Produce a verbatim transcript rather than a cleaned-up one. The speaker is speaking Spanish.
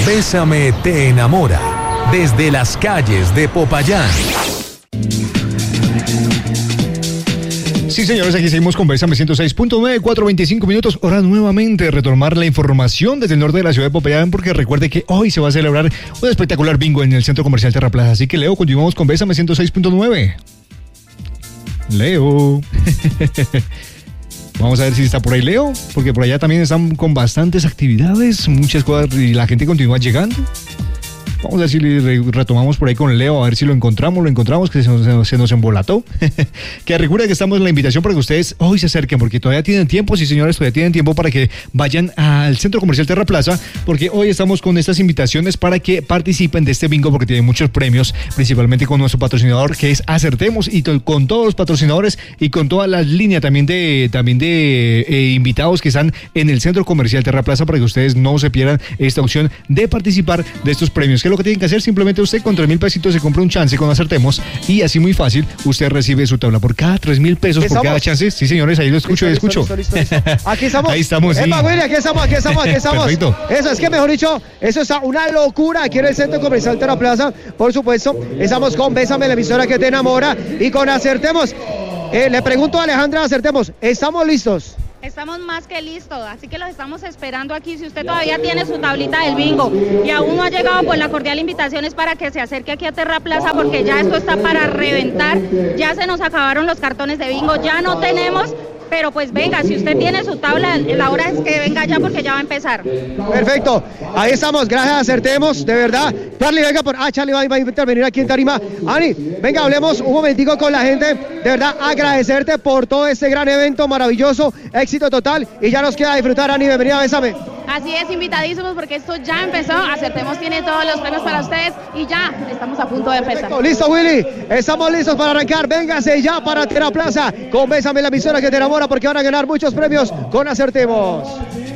Bésame te enamora. Desde las calles de Popayán. Sí, señores, aquí seguimos con Bésame ciento seis punto nueve, cuatro veinticinco minutos. Hora nuevamente de retomar la información desde el norte de la ciudad de Popayán, porque recuerde que hoy se va a celebrar un espectacular bingo en el Centro Comercial Terra Plaza. Así que, Leo, continuamos con Bésame ciento seis punto nueve. Leo. Vamos a ver si está por ahí Leo, porque por allá también están con bastantes actividades, muchas cosas y la gente continúa llegando. Vamos a ver si retomamos por ahí con Leo, a ver si lo encontramos, lo encontramos, que se nos, se nos embolató. Que recuerden que estamos en la invitación para que ustedes hoy se acerquen, porque todavía tienen tiempo, sí señores, todavía tienen tiempo para que vayan al Centro Comercial Terra Plaza, porque hoy estamos con estas invitaciones para que participen de este bingo, porque tiene muchos premios, principalmente con nuestro patrocinador, que es Acertemos, y to- con todos los patrocinadores y con toda la línea también de, también de eh, invitados que están en el Centro Comercial Terra Plaza, para que ustedes no se pierdan esta opción de participar de estos premios. ¿Qué es lo que tienen que hacer? Simplemente usted con tres mil pesitos se compra un chance con Acertemos, y así muy fácil usted recibe su tabla por cada tres mil pesos por cada chance. Sí, señores, ahí lo escucho, ahí escucho. Listo, listo, listo, listo. Aquí estamos. Ahí estamos, sí. Epa, Willy, aquí estamos, aquí estamos, aquí estamos. Perfecto. Eso es que, mejor dicho, eso está una locura aquí en el Centro Comercial Terra Plaza. Por supuesto, estamos con Bésame, la emisora que te enamora, y con Acertemos. Eh, le pregunto a Alejandra, Acertemos, ¿estamos listos? Estamos más que listos, así que los estamos esperando aquí. Si usted todavía tiene su tablita del bingo y aún no ha llegado, pues la cordial invitación es para que se acerque aquí a Terra Plaza, porque ya esto está para reventar. Ya se nos acabaron los cartones de bingo, ya no tenemos, pero pues venga, si usted tiene su tabla, la hora es que venga ya, porque ya va a empezar. Perfecto, ahí estamos, gracias, Acertemos, de verdad. Charlie, venga por... Ah, Charlie va, va a intervenir aquí en tarima. Ani, venga, hablemos un momentico con la gente. De verdad, agradecerte por todo este gran evento maravilloso, éxito total, y ya nos queda disfrutar, Ani, bienvenida, Bésame. Así es, invitadísimos, porque esto ya empezó. Acertemos tiene todos los premios para ustedes y ya estamos a punto de empezar. Perfecto, listo, Willy, estamos listos para arrancar. Véngase ya para Terra Plaza con Bésame, la emisora que te enamora, porque van a ganar muchos premios con Acertemos.